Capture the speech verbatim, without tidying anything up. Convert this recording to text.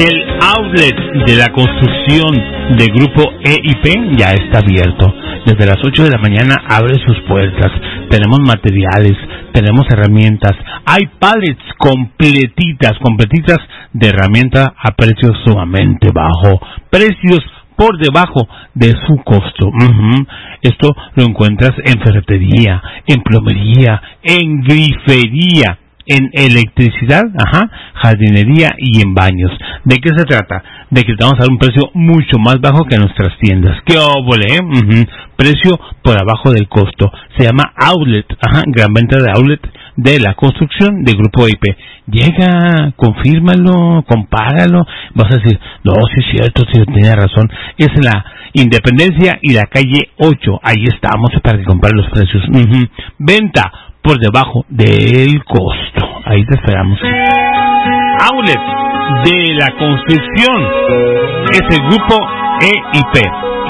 El outlet de la construcción de Grupo E y P ya está abierto. Desde las ocho de la mañana abre sus puertas. Tenemos materiales, tenemos herramientas. Hay pallets completitas, completitas de herramienta a precios sumamente bajo. Precios por debajo de su costo. Uh-huh. Esto lo encuentras en ferretería, en plomería, en grifería, en electricidad, ajá, jardinería y en baños. ¿De qué se trata? De que te vamos a dar un precio mucho más bajo que en nuestras tiendas. ¡Qué óvole! Eh? Uh-huh. Precio por abajo del costo. Se llama outlet, ajá, gran venta de outlet de la construcción de Grupo E y P. Llega, confírmalo, compáralo. Vas a decir, no, sí es cierto, sí tiene razón. Es la Independencia y la calle ocho. Ahí estamos para que comparen los precios. Uh-huh. Venta por debajo del costo. Ahí te esperamos. Outlet de la construcción es el Grupo E y P.